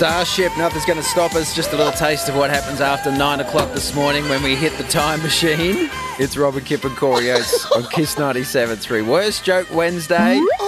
Starship, nothing's going to stop us. Just a little taste of what happens after 9 o'clock this morning when we hit the time machine. It's Robin, Kip and Corey Oates on KISS 97.3. Worst Joke Wednesday.